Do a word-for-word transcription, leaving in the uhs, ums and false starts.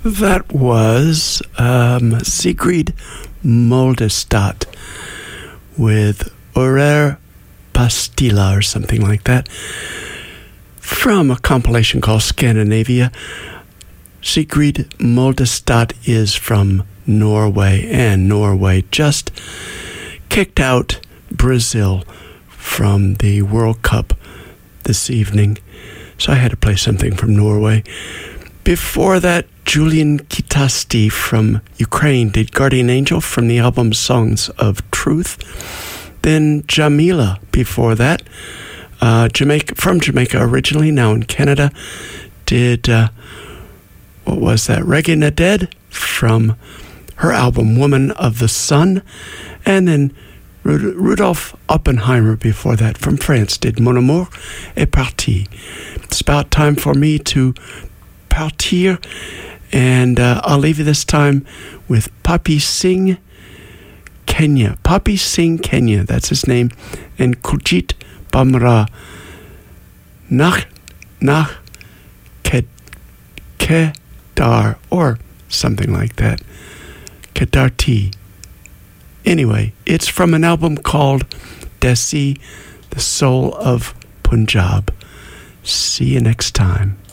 That was um, Sigrid Moldestad with Orer Pastilla or something like that from a compilation called Scandinavia. Sigrid Moldestad is from Norway, and Norway just kicked out Brazil from the World Cup this evening, so I had to play something from Norway. Before that, Julian Kitasti from Ukraine did Guardian Angel from the album Songs of Truth. Then Jamila before that, uh, Jamaica from Jamaica originally, now in Canada, did, uh, what was that, Reggae Naded from her album Woman of the Sun. And then Rud- Rudolf Oppenheimer before that from France did Mon Amour est parti. It's about time for me to partir, and uh, I'll leave you this time with Papi Singh Kenya. Papi Singh Kenya, that's his name, and Kujit Bamra Nach Nach Kedar, or something like that. Kedarti. Anyway, it's from an album called Desi, the Soul of Punjab. See you next time.